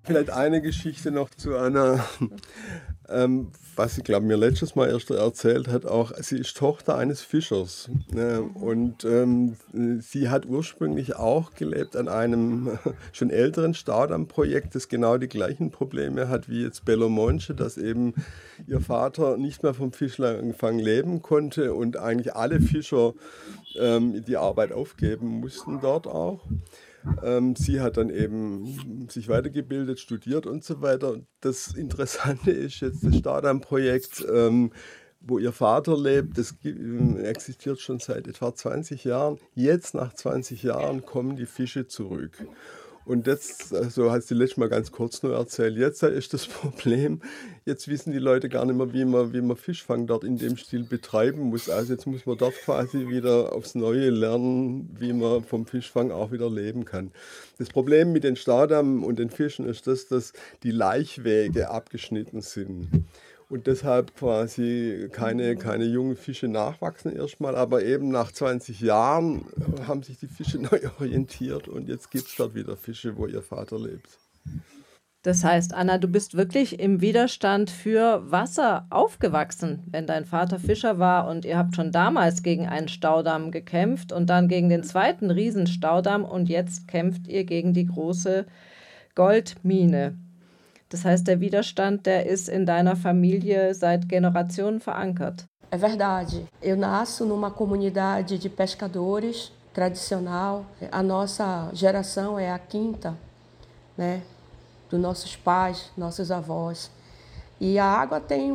Vielleicht eine Geschichte noch zu Anna, was sie, glaube ich, mir letztes Mal erst erzählt hat. Auch sie ist Tochter eines Fischers. Und sie hat ursprünglich auch gelebt an einem schon älteren Staudammprojekt, das genau die gleichen Probleme hat wie jetzt Belo Monte, dass eben ihr Vater nicht mehr vom Fischfang leben konnte und eigentlich alle Fischer die Arbeit aufgeben mussten dort auch. Sie hat dann eben sich weitergebildet, studiert und so weiter. Und das Interessante ist jetzt das Staudamm-Projekt, wo ihr Vater lebt. Das existiert schon seit etwa 20 Jahren. Jetzt nach 20 Jahren kommen die Fische zurück. Und jetzt, so hast du letztes Mal ganz kurz nur erzählt, jetzt ist das Problem, jetzt wissen die Leute gar nicht mehr, wie man Fischfang dort in dem Stil betreiben muss. Also jetzt muss man dort quasi wieder aufs Neue lernen, wie man vom Fischfang auch wieder leben kann. Das Problem mit den Staudammen und den Fischen ist das, dass die Laichwege abgeschnitten sind. Und deshalb quasi keine jungen Fische nachwachsen erstmal, aber eben nach 20 Jahren haben sich die Fische neu orientiert und jetzt gibt es dort wieder Fische, wo ihr Vater lebt. Das heißt, Anna, du bist wirklich im Widerstand für Wasser aufgewachsen, wenn dein Vater Fischer war und ihr habt schon damals gegen einen Staudamm gekämpft und dann gegen den zweiten Riesenstaudamm und jetzt kämpft ihr gegen die große Goldmine. Das heißt, der Widerstand, der ist in deiner Familie seit Generationen verankert. É verdade. Eu nasço numa comunidade de pescadores tradicional. A nossa geração é a quinta, né, dos nossos pais, nossos avós. E a água tem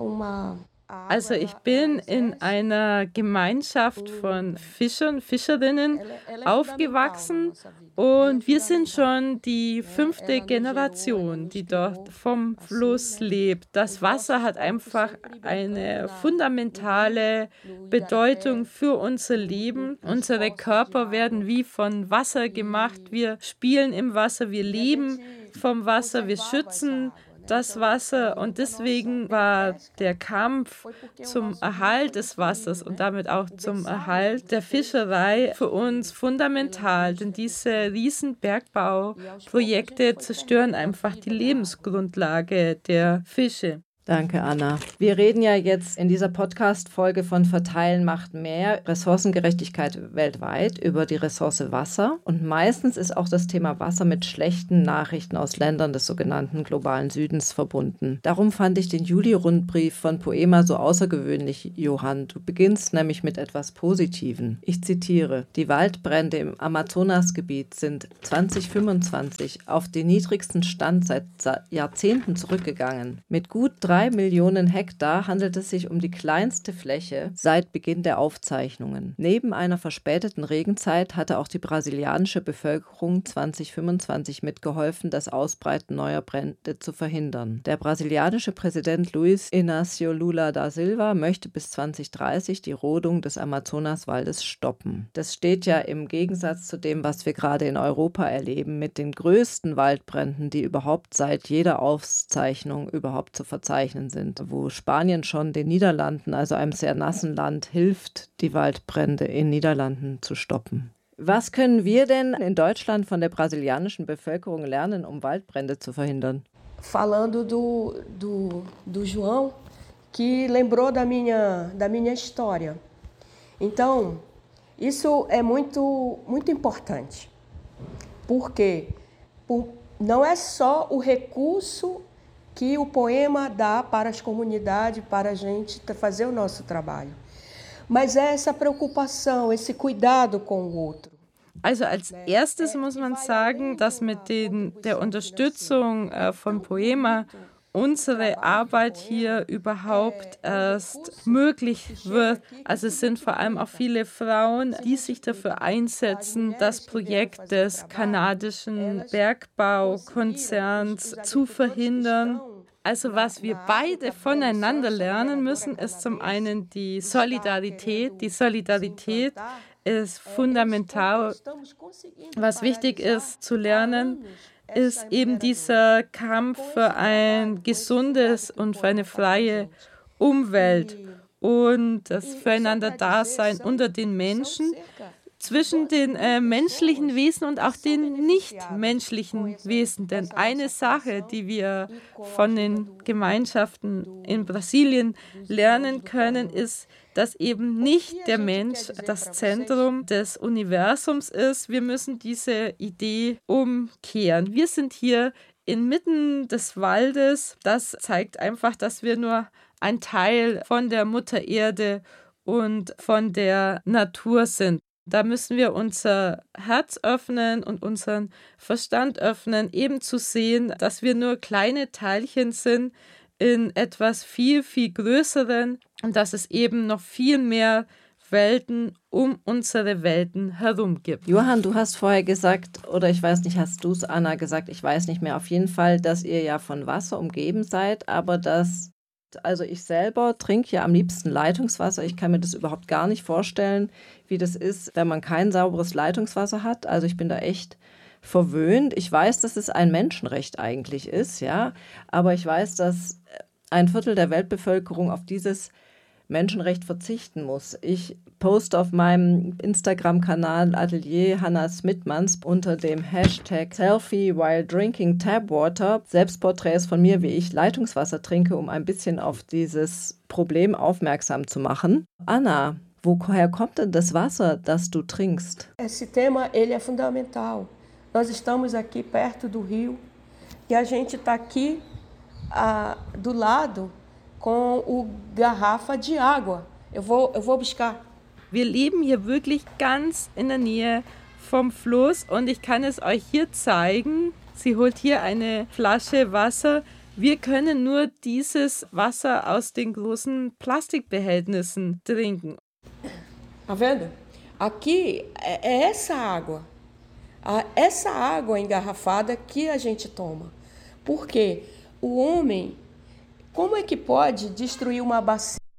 Also ich bin in einer Gemeinschaft von Fischern, Fischerinnen aufgewachsen und wir sind schon die 5. Generation, die dort vom Fluss lebt. Das Wasser hat einfach eine fundamentale Bedeutung für unser Leben. Unsere Körper werden wie von Wasser gemacht. Wir spielen im Wasser, wir leben vom Wasser, wir schützen das Wasser und deswegen war der Kampf zum Erhalt des Wassers und damit auch zum Erhalt der Fischerei für uns fundamental, denn diese riesen Bergbauprojekte zerstören einfach die Lebensgrundlage der Fische. Danke, Anna. Wir reden ja jetzt in dieser Podcast-Folge von Verteilen macht mehr, Ressourcengerechtigkeit weltweit, über die Ressource Wasser. Und meistens ist auch das Thema Wasser mit schlechten Nachrichten aus Ländern des sogenannten globalen Südens verbunden. Darum fand ich den Juli-Rundbrief von Poema so außergewöhnlich, Johann. Du beginnst nämlich mit etwas Positivem. Ich zitiere: Die Waldbrände im Amazonasgebiet sind 2025 auf den niedrigsten Stand seit Jahrzehnten zurückgegangen. Mit gut 3 Millionen Hektar handelt es sich um die kleinste Fläche seit Beginn der Aufzeichnungen. Neben einer verspäteten Regenzeit hatte auch die brasilianische Bevölkerung 2025 mitgeholfen, das Ausbreiten neuer Brände zu verhindern. Der brasilianische Präsident Luiz Inácio Lula da Silva möchte bis 2030 die Rodung des Amazonaswaldes stoppen. Das steht ja im Gegensatz zu dem, was wir gerade in Europa erleben, mit den größten Waldbränden, die überhaupt seit jeder Aufzeichnung überhaupt zu verzeichnen sind, wo Spanien schon den Niederlanden, also einem sehr nassen Land, hilft, die Waldbrände in Niederlanden zu stoppen. Was können wir denn in Deutschland von der brasilianischen Bevölkerung lernen, um Waldbrände zu verhindern? Falando do João, que lembrou da minha história. Então, isso é muito importante, porque não é só o recurso que o poema dá para as comunidades, para a gente fazer o nosso trabalho. Mas é essa preocupação, esse cuidado com o outro. Also als erstes muss man sagen, dass mit der Unterstützung von Poema unsere Arbeit hier überhaupt erst möglich wird. Also es sind vor allem auch viele Frauen, die sich dafür einsetzen, das Projekt des kanadischen Bergbaukonzerns zu verhindern. Also was wir beide voneinander lernen müssen, ist zum einen die Solidarität. Die Solidarität ist fundamental. Was wichtig ist zu lernen, ist eben dieser Kampf für ein gesundes und für eine freie Umwelt und das Füreinander-Dasein unter den Menschen. zwischen den menschlichen Wesen und auch den nichtmenschlichen Wesen. Denn eine Sache, die wir von den Gemeinschaften in Brasilien lernen können, ist, dass eben nicht der Mensch das Zentrum des Universums ist. Wir müssen diese Idee umkehren. Wir sind hier inmitten des Waldes. Das zeigt einfach, dass wir nur ein Teil von der Mutter Erde und von der Natur sind. Da müssen wir unser Herz öffnen und unseren Verstand öffnen, eben zu sehen, dass wir nur kleine Teilchen sind in etwas viel, viel Größeren und dass es eben noch viel mehr Welten um unsere Welten herum gibt. Johann, du hast vorher gesagt, oder ich weiß nicht, hast du es, Anna, gesagt, ich weiß nicht mehr, auf jeden Fall, dass ihr ja von Wasser umgeben seid, aber dass, also ich selber trinke ja am liebsten Leitungswasser. Ich kann mir das überhaupt gar nicht vorstellen, wie das ist, wenn man kein sauberes Leitungswasser hat. Also ich bin da echt verwöhnt. Ich weiß, dass es ein Menschenrecht eigentlich ist, ja, aber ich weiß, dass ein Viertel der Weltbevölkerung auf dieses Menschenrecht verzichten muss. Ich poste auf meinem Instagram-Kanal Atelier Hannah Smitmans unter dem Hashtag Selfie while drinking tap water Selbstporträts von mir, wie ich Leitungswasser trinke, um ein bisschen auf dieses Problem aufmerksam zu machen. Anna, woher kommt denn das Wasser, das du trinkst? Esse tema, ele é fundamental. Nós estamos aqui perto do rio e a gente está aqui do lado com o garrafa de água. Eu vou buscar. Wir leben hier wirklich ganz in der Nähe vom Fluss und ich kann es euch hier zeigen. Sie holt hier eine Flasche Wasser. Wir können nur dieses Wasser aus den großen Plastikbehältnissen trinken. Tá vendo? Aqui é essa água. Essa água engarrafada que a gente toma. Por quê? O homem, como é que pode destruir uma bacia